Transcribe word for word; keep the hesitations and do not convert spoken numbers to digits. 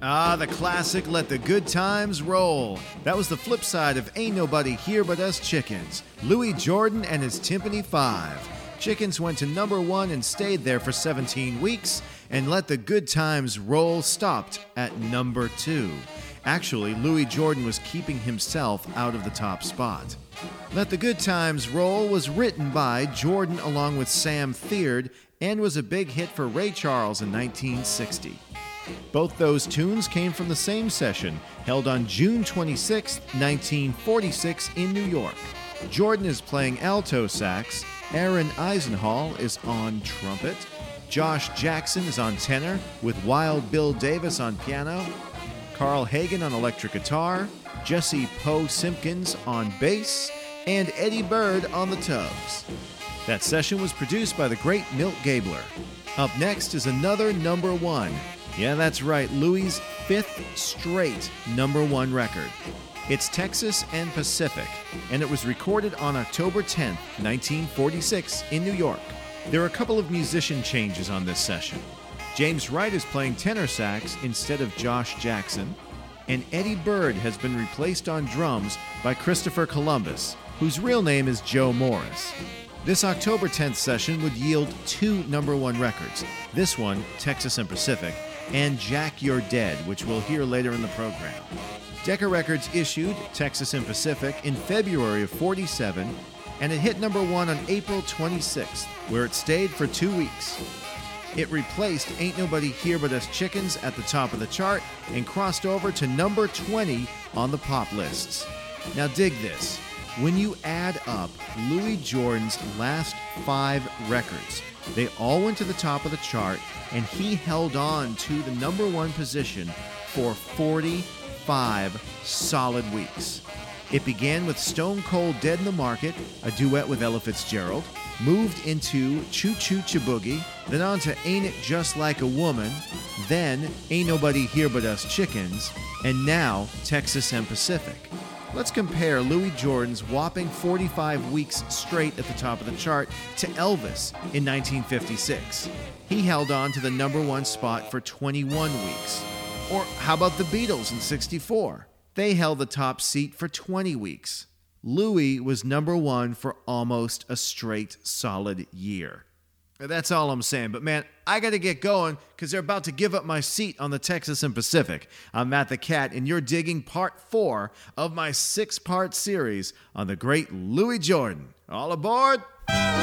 Ah, the classic Let the Good Times Roll. That was the flip side of Ain't Nobody Here But Us Chickens, Louis Jordan and his Tympany Five. Chickens went to number one and stayed there for seventeen weeks, and Let the Good Times Roll stopped at number two. Actually, Louis Jordan was keeping himself out of the top spot. Let the Good Times Roll was written by Jordan along with Sam Theard and was a big hit for Ray Charles in nineteen sixty. Both those tunes came from the same session, held on June twenty-sixth, nineteen forty-six in New York. Jordan is playing alto sax, Aaron Eisenhall is on trumpet, Josh Jackson is on tenor, with Wild Bill Davis on piano, Carl Hagen on electric guitar, Jesse Poe Simpkins on bass, and Eddie Bird on the tubs. That session was produced by the great Milt Gabler. Up next is another number one. Yeah, that's right, Louis' fifth straight number one record. It's Texas and Pacific, and it was recorded on October tenth, nineteen forty-six in New York. There are a couple of musician changes on this session. James Wright is playing tenor sax instead of Josh Jackson, and Eddie Bird has been replaced on drums by Christopher Columbus, whose real name is Joe Morris. This October tenth session would yield two number one records, this one, Texas and Pacific, and Jack You're Dead, which we'll hear later in the program. Decca Records issued Texas and Pacific in February of forty-seven, and it hit number one on April twenty-sixth, where it stayed for two weeks. It replaced Ain't Nobody Here But Us Chickens at the top of the chart and crossed over to number twenty on the pop lists. Now dig this. When you add up Louis Jordan's last five records, they all went to the top of the chart, and he held on to the number one position for forty-five solid weeks. It began with Stone Cold Dead in the Market, a duet with Ella Fitzgerald, moved into Choo Choo Chiboogie, then on to Ain't It Just Like a Woman, then Ain't Nobody Here But Us Chickens, and now Texas and Pacific. Let's compare Louis Jordan's whopping forty-five weeks straight at the top of the chart to Elvis in nineteen fifty-six. He held on to the number one spot for twenty-one weeks. Or how about the Beatles in sixty-four? They held the top seat for twenty weeks. Louis was number one for almost a straight solid year. That's all I'm saying. But man, I got to get going because they're about to give up my seat on the Texas and Pacific. I'm Matt the Cat, and you're digging part four of my six-part series on the great Louis Jordan. All aboard!